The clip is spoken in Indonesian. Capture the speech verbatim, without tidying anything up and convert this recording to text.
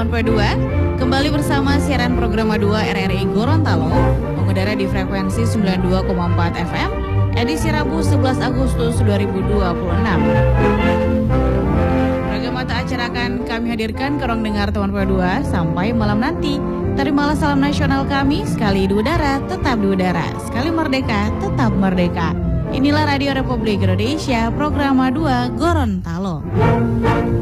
Tahun P dua, kembali bersama siaran program dua R R I Gorontalo, mengudara di frekuensi sembilan puluh dua koma empat F M, edisi Rabu sebelas Agustus dua ribu dua puluh enam. Program mata acara akan kami hadirkan ke ruang dengar Tahun P dua sampai malam nanti. Terimalah salam nasional kami, sekali di udara, tetap di udara, sekali merdeka, tetap merdeka. Inilah Radio Republik Indonesia, program dua Gorontalo.